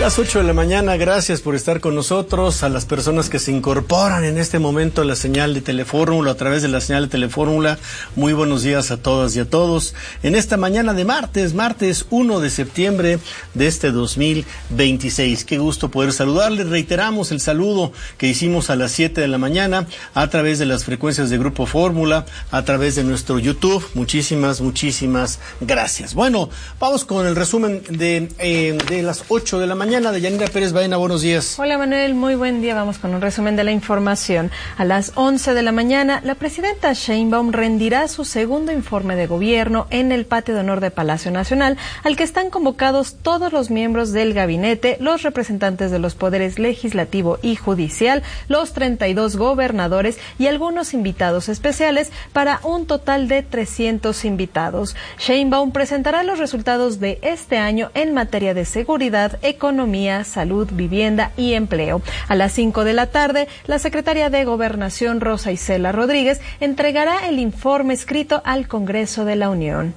Las 8 de la mañana, gracias por estar con nosotros. A las personas que se incorporan en este momento a la señal de Telefórmula, a través de la señal de Telefórmula, muy buenos días a todas y a todos. En esta mañana de martes 1 de septiembre de este 2026. Qué gusto poder saludarles. Reiteramos el saludo que hicimos a las 7 de la mañana a través de las frecuencias de Grupo Fórmula, a través de nuestro YouTube. Muchísimas gracias. Bueno, vamos con el resumen de las 8 de la mañana. De Yanira Pérez Baena, buenos días. Hola Manuel, muy buen día. Vamos con un resumen de la información. A las 11 de la mañana, la presidenta Sheinbaum rendirá su segundo informe de gobierno en el patio de honor de Palacio Nacional, al que están convocados todos los miembros del gabinete, los representantes de los poderes legislativo y judicial, los 32 gobernadores y algunos invitados especiales, para un total de 300 invitados. Sheinbaum presentará los resultados de este año en materia de seguridad, economía, salud, vivienda y empleo. A las 5 de la tarde, la secretaria de Gobernación, Rosa Isela Rodríguez, entregará el informe escrito al Congreso de la Unión.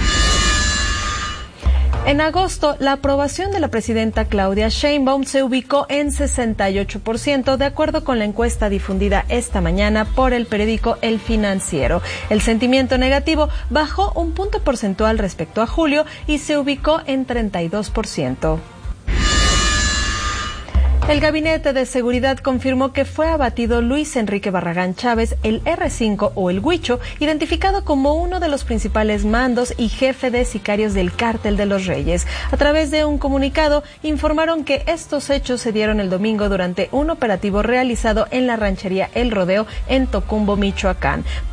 En agosto, la aprobación de la presidenta Claudia Sheinbaum se ubicó en 68%, de acuerdo con la encuesta difundida esta mañana por el periódico El Financiero. El sentimiento negativo bajó un punto porcentual respecto a julio y se ubicó en 32%. El Gabinete de Seguridad confirmó que fue abatido Luis Enrique Barragán Chávez, el R5 o el Huicho, identificado como uno de los principales mandos y jefe de sicarios del Cártel de los Reyes. A través de un comunicado, informaron que estos hechos se dieron el domingo durante un operativo realizado en la ranchería El Rodeo en Tocumbo, Michoacán.